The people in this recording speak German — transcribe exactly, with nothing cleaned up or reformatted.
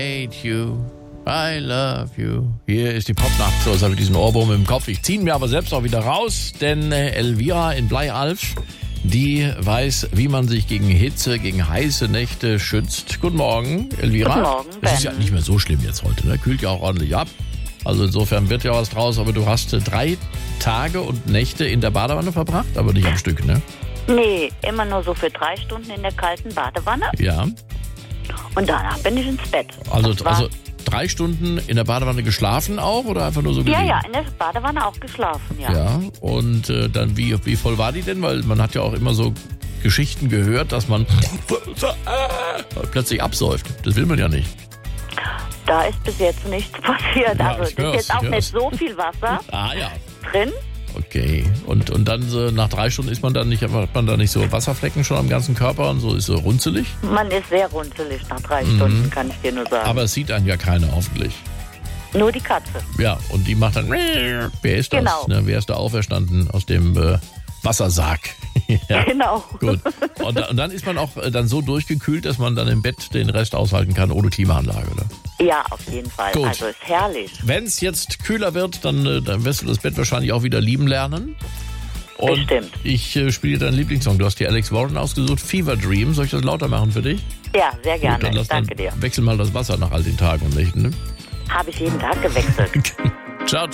hate you, I love you. Hier ist die Popnacht, so ist er mit diesem Ohrwurm im Kopf. Ich ziehe ihn mir aber selbst auch wieder raus, denn äh, Elvira in Bleialf, die weiß, wie man sich gegen Hitze, gegen heiße Nächte schützt. Guten Morgen, Elvira. Guten Morgen, Ben. Es ist ja nicht mehr so schlimm jetzt heute, ne? Kühlt ja auch ordentlich ab. Also insofern wird ja was draus, aber du hast äh, drei Tage und Nächte in der Badewanne verbracht, aber nicht am Stück, ne? Nee, immer nur so für drei Stunden in der kalten Badewanne Ja. und danach bin ich ins Bett. Also, Das war- also drei Stunden in der Badewanne geschlafen auch oder einfach nur so gelegen? Ja, ja, in der Badewanne auch geschlafen, ja. Ja, und äh, dann wie, wie voll war die denn? Weil man hat ja auch immer so Geschichten gehört, dass man plötzlich absäuft. Das will man ja nicht. Da ist bis jetzt nichts passiert. Ja, also ich es ist hör's, jetzt auch ich nicht hör's. so viel Wasser Ah ja, drin. okay. Und, und dann so nach drei Stunden ist man dann nicht, hat man da nicht so Wasserflecken schon am ganzen Körper und so ist so runzelig? Man ist sehr runzelig nach drei Stunden, kann ich dir nur sagen. Aber es sieht einen ja keiner hoffentlich. Nur die Katze. Ja, und die macht dann... Wer ist das? Genau. Ne, wer ist da auferstanden aus dem äh, Wassersarg? Ja. Genau. Gut. Und, da- und dann ist man auch äh, dann so durchgekühlt, dass man dann im Bett den Rest aushalten kann ohne Klimaanlage, oder? Ja, auf jeden Fall. Gut. Also ist herrlich. Wenn es jetzt kühler wird, dann, äh, dann wirst du das Bett wahrscheinlich auch wieder lieben lernen. Und Bestimmt. ich äh, spiele deinen Lieblingssong. Du hast dir Alex Warren ausgesucht. Fever Dream. Soll ich das lauter machen für dich? Ja, sehr Gut, gerne. dann lass Danke dann dir. wechsel mal das Wasser nach all den Tagen und Nächten. Ne? Habe ich jeden Tag gewechselt. Ciao.